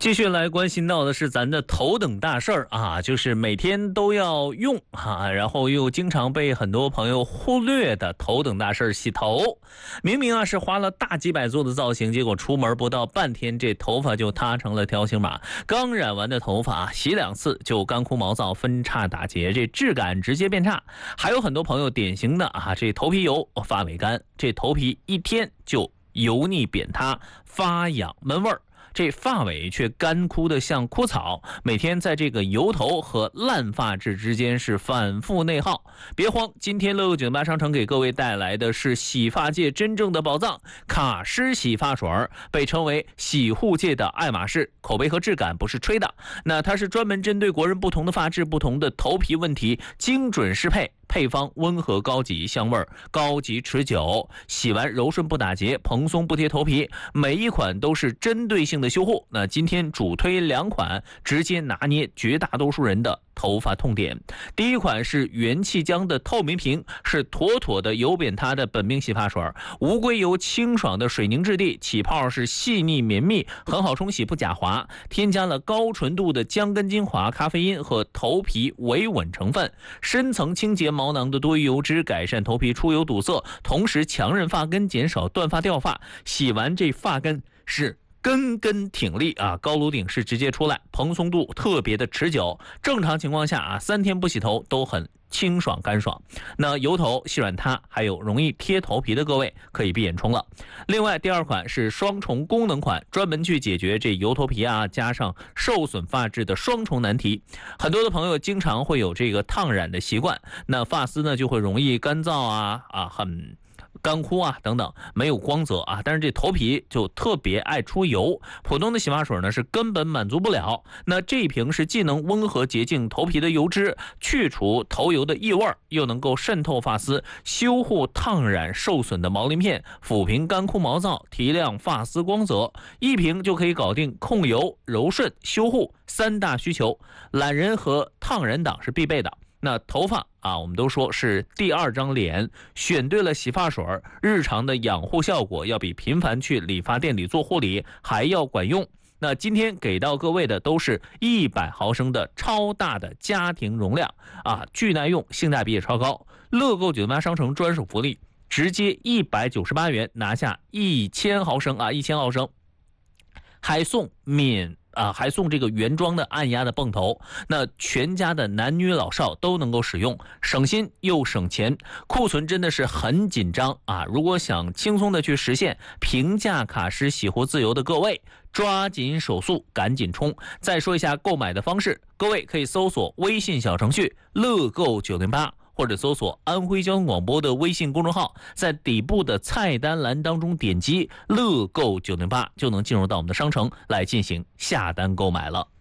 继续来关心到的是咱的头等大事儿啊，就是每天都要用然后又经常被很多朋友忽略的头等大事儿——洗头。明明是花了大几百做的造型，结果出门不到半天，这头发就塌成了条形码。刚染完的头发洗2次就干枯毛躁、分叉打结，这质感直接变差。还有很多朋友典型的这头皮油、发尾干，这头皮一天就油腻扁塌、发痒闷味儿。这发尾却干枯的像枯草，每天在这个油头和烂发质之间是反复内耗。别慌，今天乐购98商城给各位带来的是洗发界真正的宝藏——卡诗洗发水，被称为洗护界的爱马仕，口碑和质感不是吹的。那它是专门针对国人不同的发质、不同的头皮问题，精准适配。配方温和高级，香味高级持久，洗完柔顺不打结，蓬松不贴头皮，每一款都是针对性的修护。那今天主推2款，直接拿捏绝大多数人的头发痛点。第一款是元气浆的透明瓶，是妥妥的油扁塌的本命洗发水，无硅油清爽的水凝质地，起泡是细腻绵密，很好冲洗不假滑，添加了高纯度的姜根精华、咖啡因和头皮维稳成分，深层清洁毛囊的多余油脂，改善头皮出油堵塞，同时强韧发根，减少断发掉发。洗完这发根是根根挺立高颅顶是直接出来，蓬松度特别的持久。正常情况下3天不洗头都很清爽干爽。那油头、细软塌还有容易贴头皮的各位可以闭眼冲了。另外第2款是双重功能款，专门去解决这油头皮加上受损发质的双重难题。很多的朋友经常会有这个烫染的习惯，那发丝呢就会容易干燥很干枯等等，没有光泽但是这头皮就特别爱出油，普通的洗发水呢是根本满足不了。那这一瓶是既能温和洁净头皮的油脂，去除头油的异味，又能够渗透发丝，修护烫染受损的毛鳞片，抚平干枯毛躁，提亮发丝光泽。一瓶就可以搞定控油、柔顺、修护3大需求，懒人和烫染党是必备的。那头发我们都说是第2张脸，选对了洗发水，日常的养护效果要比频繁去理发店里做护理还要管用。那今天给到各位的都是100毫升的超大的家庭容量巨耐用，性价比也超高。乐购98商城专属福利，直接198元拿下1000毫升1000毫升，还送这个原装的按压的泵头，那全家的男女老少都能够使用，省心又省钱。库存真的是很紧张如果想轻松的去实现平价卡诗洗护自由的各位，抓紧手速，赶紧冲！再说一下购买的方式，各位可以搜索微信小程序乐购908，或者搜索安徽交通广播的微信公众号，在底部的菜单栏当中点击乐购908，就能进入到我们的商城来进行下单购买了。